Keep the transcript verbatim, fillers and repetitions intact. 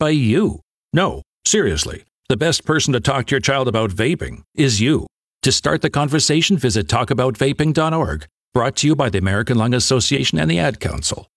by you. No, seriously, the best person to talk to your child about vaping is you. To start the conversation, visit talk about vaping dot org. Brought to you by the American Lung Association and the Ad Council.